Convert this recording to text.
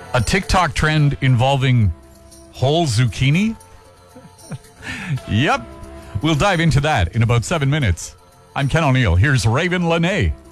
A TikTok trend involving whole zucchini? Yep. We'll dive into that in about 7 minutes. I'm Ken O'Neill. Here's Raven Lene.